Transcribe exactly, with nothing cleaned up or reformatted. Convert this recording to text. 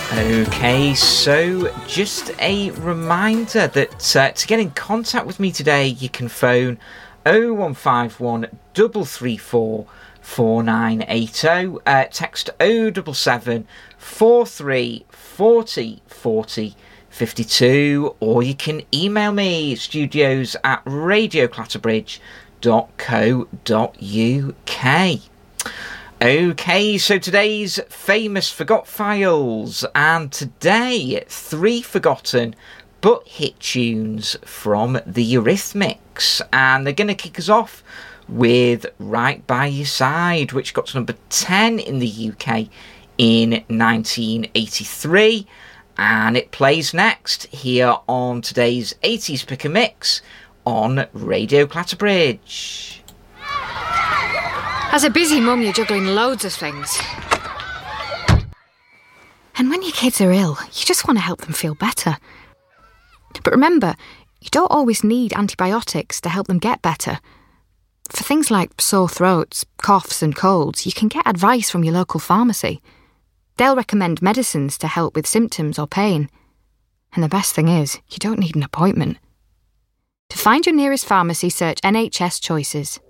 Okay, so just a reminder that uh, to get in contact with me today, you can phone oh one five one, three three four, four nine eight oh, uh, text oh seven seven, four three four oh, four oh five two, or you can email me, studios at radio clatterbridge dot co dot uk. Okay, so today's famous Forgot Files, and today three forgotten but hit tunes from the Eurythmics, and they're going to kick us off with Right By Your Side, which got to number ten in the U K in nineteen eighty-three, and it plays next here on today's eighties Pick a Mix on Radio Clatterbridge. As a busy mum, you're juggling loads of things. And when your kids are ill, you just want to help them feel better. But remember, you don't always need antibiotics to help them get better. For things like sore throats, coughs and colds, you can get advice from your local pharmacy. They'll recommend medicines to help with symptoms or pain. And the best thing is, you don't need an appointment. To find your nearest pharmacy, search N H S Choices.